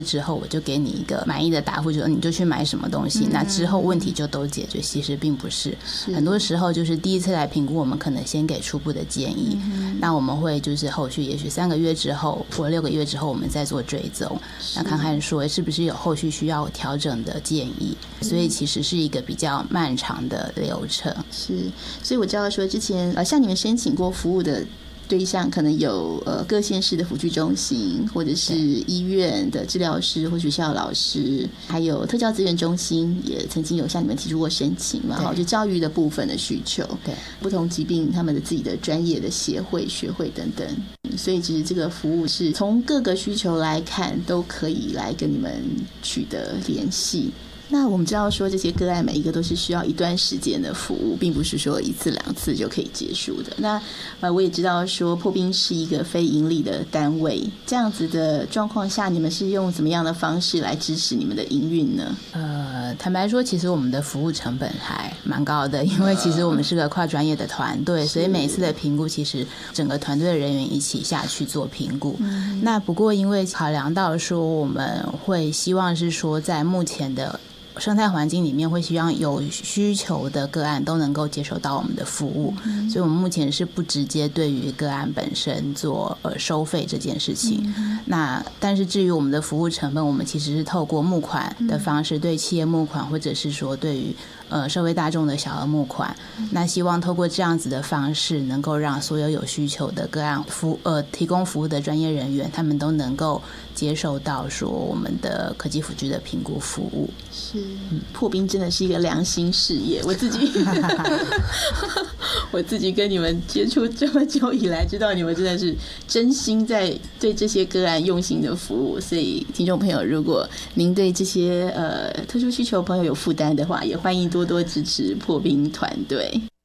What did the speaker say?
之后我就给你一个满意的答复，就是你就去买什么东西，那之后问题就都解决。其实并不是，很多时候就是第一次来评估，我们可能先给初步的建议，那我们会就是后续也许3个月之后或6个月之后我们再做追踪，那看看说是不是有后续需要调整的建议，所以其实是一个比较漫长的流程。 是，所以我知道说之前向你们申请过服务的对象可能有各县市的辅具中心，或者是医院的治疗师或学校的老师，还有特教资源中心也曾经有向你们提出过申请嘛，就教育的部分的需求， 对不同疾病他们的自己的专业的协会学会等等，所以其实这个服务是从各个需求来看都可以来跟你们取得联系。那我们知道说这些个案每一个都是需要一段时间的服务，并不是说1次2次就可以结束的。那我也知道说破冰是一个非盈利的单位，这样子的状况下，你们是用怎么样的方式来支持你们的营运呢？ 坦白说，其实我们的服务成本还蛮高的，因为其实我们是个跨专业的团队，所以每一次的评估其实整个团队的人员一起下去做评估。那不过因为考量到说我们会希望是说在目前的生态环境里面会希望有需求的个案都能够接受到我们的服务，所以我们目前是不直接对于个案本身做收费这件事情。那但是至于我们的服务成本，我们其实是透过募款的方式，对企业募款或者是说对于社会大众的小额募款，那希望透过这样子的方式能够让所有有需求的个案提供服务的专业人员他们都能够接受到说我们的科技辅具的评估服务。 是，破冰真的是一个良心事业，我自己跟你们接触这么久以来，知道你们真的是真心在对这些个案用心的服务，所以听众朋友，如果您对这些特殊需求朋友有负担的话，也欢迎多多支持破冰团队。